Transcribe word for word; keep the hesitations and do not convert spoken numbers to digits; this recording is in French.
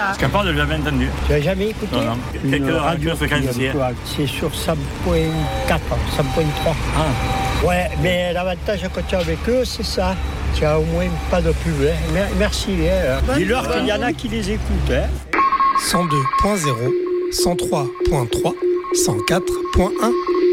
Parce qu'à part, je l'ai jamais entendu. Tu n'as jamais écouté? Non, non. Quelle radio fréquence c'est? C'est sur cent virgule quatre, cent virgule trois. Ah. Ouais, mais l'avantage quand tu es avec eux, c'est ça. Tu as au moins pas de pub. Hein. Merci. Hein. Dis-leur qu'il y en a qui les écoutent. Hein. cent deux point zéro, cent trois point trois, cent quatre point un.